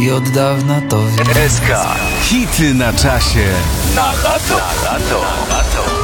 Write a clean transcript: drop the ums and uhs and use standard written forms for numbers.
I od dawna to wiem. SK. Hity na czasie. Na lato. Na lato. Na lato.